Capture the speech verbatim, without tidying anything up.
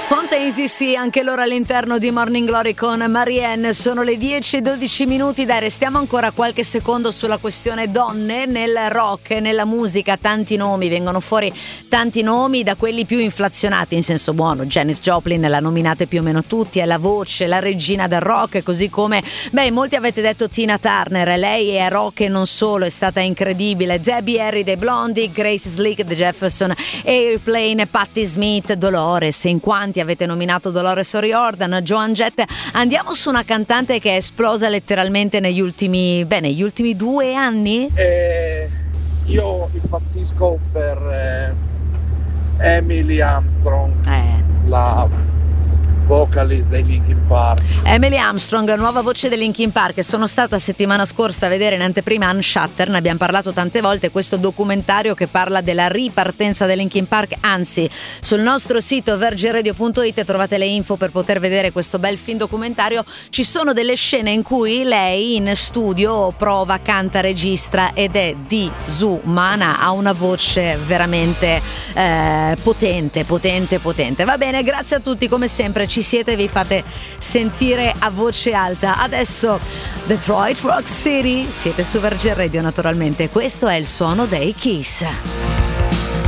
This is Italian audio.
Fontaine, sì, anche loro all'interno di Morning Glory con Marianne. Sono le dieci e dodici minuti. Dai, restiamo ancora qualche secondo sulla questione donne nel rock, nella musica. Tanti nomi, vengono fuori tanti nomi, da quelli più inflazionati in senso buono. Janis Joplin la nominate più o meno tutti, è la voce, la regina del rock, così come, beh, molti avete detto Tina Turner, lei è rock e non solo, è stata incredibile. Debbie Harry dei Blondie, Grace Slick The Jefferson, Airplane, Patti Smith, Dolores, in quanti avete nominato Dolores O'Riordan, Joan Jett. Andiamo su una cantante che è esplosa letteralmente negli ultimi, beh, negli ultimi due anni. Eh, io impazzisco per eh, Emily Armstrong, Eh. la vocalist dei Linkin Park. Emily Armstrong, nuova voce dei Linkin Park. Sono stata settimana scorsa a vedere in anteprima Unshattered, ne abbiamo parlato tante volte, questo documentario che parla della ripartenza dei Linkin Park. Anzi, sul nostro sito verge radio punto it trovate le info per poter vedere questo bel film documentario. Ci sono delle scene in cui lei in studio prova, canta, registra ed è disumana, ha una voce veramente eh, potente, potente, potente. Va bene, grazie a tutti come sempre, ci siete, vi fate sentire a voce alta. Adesso Detroit Rock City, siete su Verge Radio naturalmente, questo è il suono dei Kiss.